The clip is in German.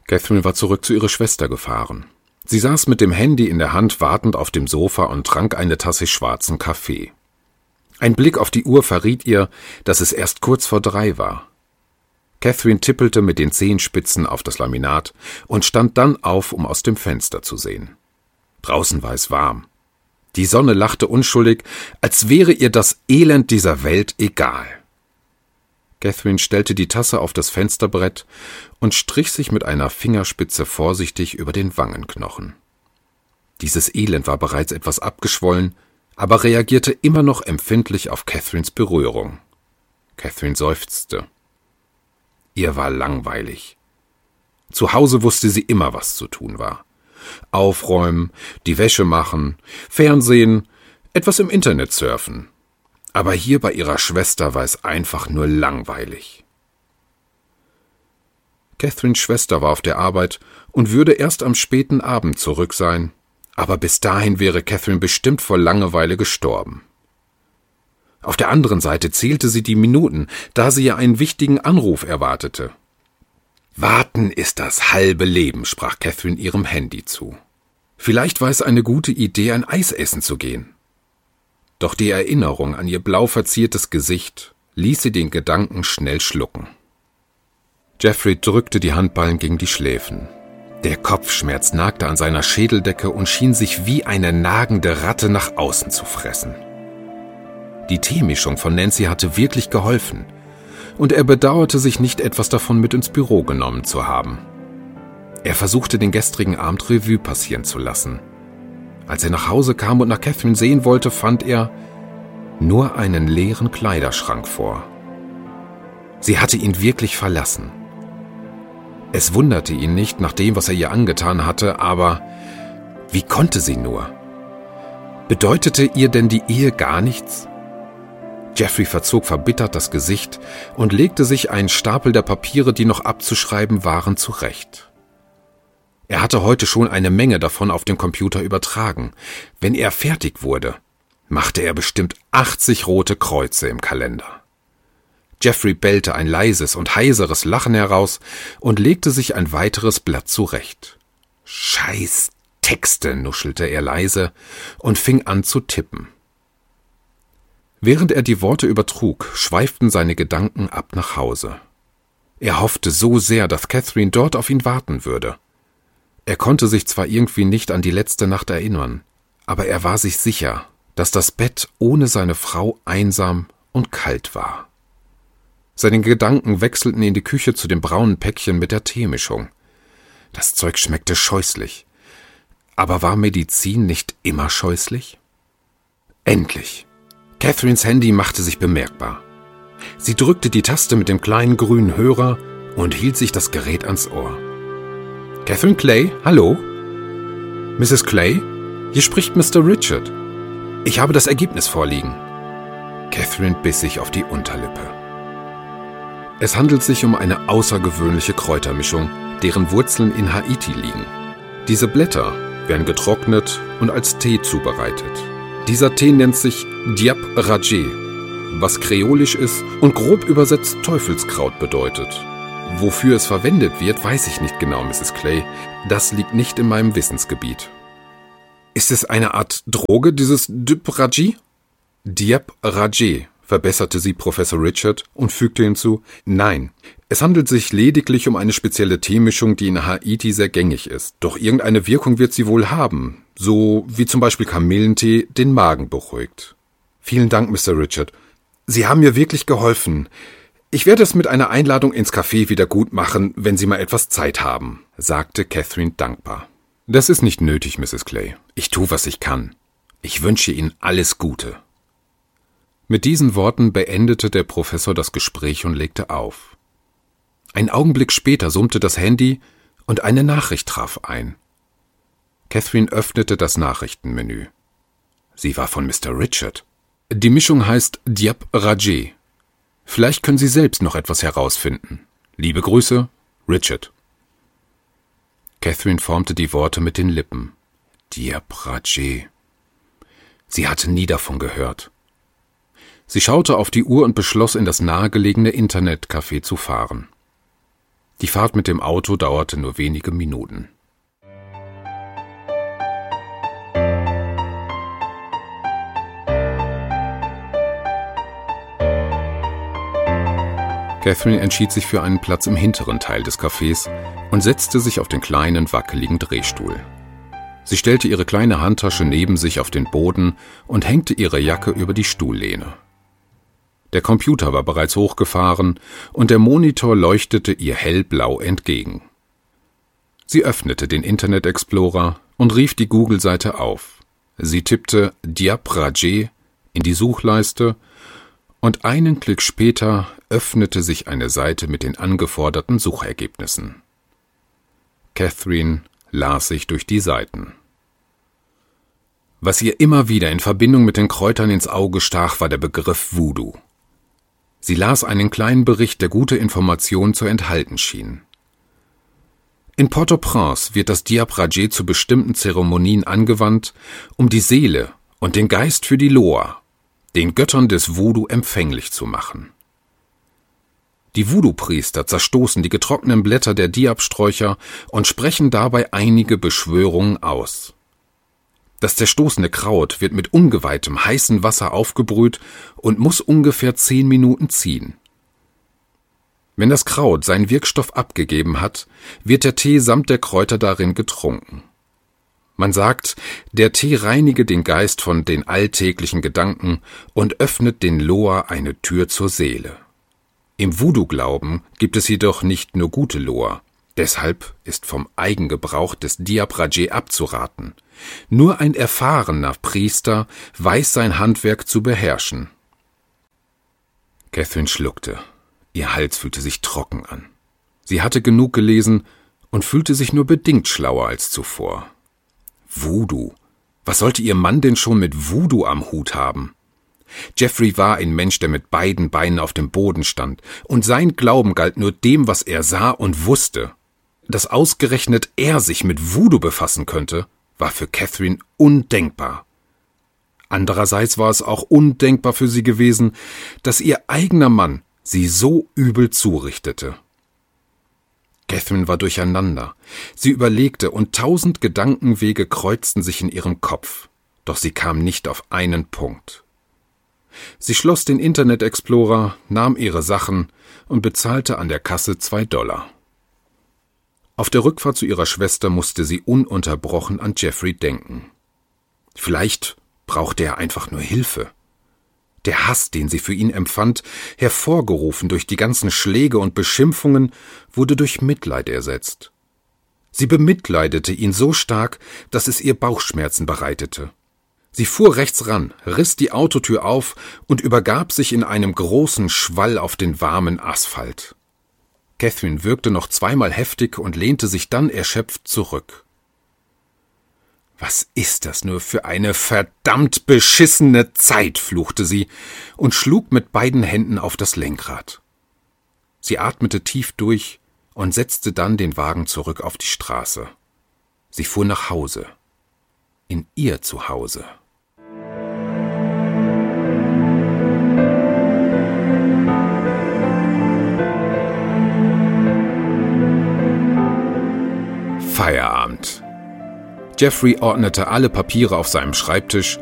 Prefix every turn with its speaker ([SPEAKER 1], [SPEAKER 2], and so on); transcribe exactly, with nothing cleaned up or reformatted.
[SPEAKER 1] Catherine war zurück zu ihrer Schwester gefahren. Sie saß mit dem Handy in der Hand wartend auf dem Sofa und trank eine Tasse schwarzen Kaffee. Ein Blick auf die Uhr verriet ihr, dass es erst kurz vor drei war. Catherine tippelte mit den Zehenspitzen auf das Laminat und stand dann auf, um aus dem Fenster zu sehen. Draußen war es warm. Die Sonne lachte unschuldig, als wäre ihr das Elend dieser Welt egal. Catherine stellte die Tasse auf das Fensterbrett und strich sich mit einer Fingerspitze vorsichtig über den Wangenknochen. Dieses Elend war bereits etwas abgeschwollen, aber reagierte immer noch empfindlich auf Catherines Berührung. Catherine seufzte. Ihr war langweilig. Zu Hause wusste sie immer, was zu tun war. Aufräumen, die Wäsche machen, Fernsehen, etwas im Internet surfen. Aber hier bei ihrer Schwester war es einfach nur langweilig. Catherines Schwester war auf der Arbeit und würde erst am späten Abend zurück sein, aber bis dahin wäre Catherine bestimmt vor Langeweile gestorben. Auf der anderen Seite zählte sie die Minuten, da sie ja einen wichtigen Anruf erwartete. »Warten ist das halbe Leben«, sprach Catherine ihrem Handy zu. Vielleicht war es eine gute Idee, ein Eis essen zu gehen. Doch die Erinnerung an ihr blau verziertes Gesicht ließ sie den Gedanken schnell schlucken. Jeffrey drückte die Handballen gegen die Schläfen. Der Kopfschmerz nagte an seiner Schädeldecke und schien sich wie eine nagende Ratte nach außen zu fressen. Die Teemischung von Nancy hatte wirklich geholfen, und er bedauerte sich nicht, etwas davon mit ins Büro genommen zu haben. Er versuchte, den gestrigen Abend Revue passieren zu lassen. Als er nach Hause kam und nach Catherine sehen wollte, fand er nur einen leeren Kleiderschrank vor. Sie hatte ihn wirklich verlassen. Es wunderte ihn nicht nach dem, was er ihr angetan hatte, aber wie konnte sie nur? Bedeutete ihr denn die Ehe gar nichts? Jeffrey verzog verbittert das Gesicht und legte sich einen Stapel der Papiere, die noch abzuschreiben waren, zurecht. Er hatte heute schon eine Menge davon auf dem Computer übertragen. Wenn er fertig wurde, machte er bestimmt achtzig rote Kreuze im Kalender. Jeffrey bellte ein leises und heiseres Lachen heraus und legte sich ein weiteres Blatt zurecht. »Scheiß Texte«, nuschelte er leise und fing an zu tippen. Während er die Worte übertrug, schweiften seine Gedanken ab nach Hause. Er hoffte so sehr, dass Catherine dort auf ihn warten würde. Er konnte sich zwar irgendwie nicht an die letzte Nacht erinnern, aber er war sich sicher, dass das Bett ohne seine Frau einsam und kalt war. Seine Gedanken wechselten in die Küche zu dem braunen Päckchen mit der Teemischung. Das Zeug schmeckte scheußlich. Aber war Medizin nicht immer scheußlich? Endlich! Catherines Handy machte sich bemerkbar. Sie drückte die Taste mit dem kleinen grünen Hörer und hielt sich das Gerät ans Ohr. »Catherine Clay, hallo? Misses Clay, hier spricht Mister Richard. Ich habe das Ergebnis vorliegen.« Catherine biss sich auf die Unterlippe. Es handelt sich um eine außergewöhnliche Kräutermischung, deren Wurzeln in Haiti liegen. Diese Blätter werden getrocknet und als Tee zubereitet. Dieser Tee nennt sich Diap Rajé, was kreolisch ist und grob übersetzt Teufelskraut bedeutet. Wofür es verwendet wird, weiß ich nicht genau, Misses Clay. Das liegt nicht in meinem Wissensgebiet. Ist es eine Art Droge, dieses Diap Rajé? Diap Rajé, verbesserte sie Professor Richard und fügte hinzu, nein, es handelt sich lediglich um eine spezielle Teemischung, die in Haiti sehr gängig ist. Doch irgendeine Wirkung wird sie wohl haben, so wie zum Beispiel Kamillentee den Magen beruhigt. Vielen Dank, Mister Richard. Sie haben mir wirklich geholfen. Ich werde es mit einer Einladung ins Café wieder gut machen, wenn Sie mal etwas Zeit haben, sagte Catherine dankbar. Das ist nicht nötig, Misses Clay. Ich tue, was ich kann. Ich wünsche Ihnen alles Gute. Mit diesen Worten beendete der Professor das Gespräch und legte auf. Ein Augenblick später summte das Handy und eine Nachricht traf ein. Catherine öffnete das Nachrichtenmenü. Sie war von Mister Richard. Die Mischung heißt Diap Rajé. Vielleicht können Sie selbst noch etwas herausfinden. Liebe Grüße, Richard. Catherine formte die Worte mit den Lippen. Diap Rajé. Sie hatte nie davon gehört. Sie schaute auf die Uhr und beschloss, in das nahegelegene Internetcafé zu fahren. Die Fahrt mit dem Auto dauerte nur wenige Minuten. Catherine entschied sich für einen Platz im hinteren Teil des Cafés und setzte sich auf den kleinen, wackeligen Drehstuhl. Sie stellte ihre kleine Handtasche neben sich auf den Boden und hängte ihre Jacke über die Stuhllehne. Der Computer war bereits hochgefahren und der Monitor leuchtete ihr hellblau entgegen. Sie öffnete den Internet Explorer und rief die Google-Seite auf. Sie tippte Diab Rajeh in die Suchleiste und einen Klick später öffnete sich eine Seite mit den angeforderten Suchergebnissen. Catherine las sich durch die Seiten. Was ihr immer wieder in Verbindung mit den Kräutern ins Auge stach, war der Begriff Voodoo. Sie las einen kleinen Bericht, der gute Informationen zu enthalten schien. In Port-au-Prince wird das Diab Rajeh zu bestimmten Zeremonien angewandt, um die Seele und den Geist für die Loa, den Göttern des Voodoo, empfänglich zu machen. Die Voodoo-Priester zerstoßen die getrockneten Blätter der Diab-Sträucher und sprechen dabei einige Beschwörungen aus. Das zerstoßene Kraut wird mit ungeweihtem heißen Wasser aufgebrüht und muss ungefähr zehn Minuten ziehen. Wenn das Kraut seinen Wirkstoff abgegeben hat, wird der Tee samt der Kräuter darin getrunken. Man sagt, der Tee reinige den Geist von den alltäglichen Gedanken und öffnet den Loa eine Tür zur Seele. Im Voodoo-Glauben gibt es jedoch nicht nur gute Loa. Deshalb ist vom Eigengebrauch des Diab Rajeh abzuraten. Nur ein erfahrener Priester weiß sein Handwerk zu beherrschen. Catherine schluckte. Ihr Hals fühlte sich trocken an. Sie hatte genug gelesen und fühlte sich nur bedingt schlauer als zuvor. Voodoo. Was sollte ihr Mann denn schon mit Voodoo am Hut haben? Jeffrey war ein Mensch, der mit beiden Beinen auf dem Boden stand, und sein Glauben galt nur dem, was er sah und wusste. Dass ausgerechnet er sich mit Voodoo befassen könnte, war für Catherine undenkbar. Andererseits war es auch undenkbar für sie gewesen, dass ihr eigener Mann sie so übel zurichtete. Catherine war durcheinander. Sie überlegte und tausend Gedankenwege kreuzten sich in ihrem Kopf, doch sie kam nicht auf einen Punkt. Sie schloss den Internet Explorer, nahm ihre Sachen und bezahlte an der Kasse zwei Dollar. Auf der Rückfahrt zu ihrer Schwester musste sie ununterbrochen an Jeffrey denken. Vielleicht brauchte er einfach nur Hilfe. Der Hass, den sie für ihn empfand, hervorgerufen durch die ganzen Schläge und Beschimpfungen, wurde durch Mitleid ersetzt. Sie bemitleidete ihn so stark, dass es ihr Bauchschmerzen bereitete. Sie fuhr rechts ran, riss die Autotür auf und übergab sich in einem großen Schwall auf den warmen Asphalt. Catherine würgte noch zweimal heftig und lehnte sich dann erschöpft zurück. »Was ist das nur für eine verdammt beschissene Zeit«, fluchte sie und schlug mit beiden Händen auf das Lenkrad. Sie atmete tief durch und setzte dann den Wagen zurück auf die Straße. Sie fuhr nach Hause. In ihr Zuhause. Feierabend. Jeffrey ordnete alle Papiere auf seinem Schreibtisch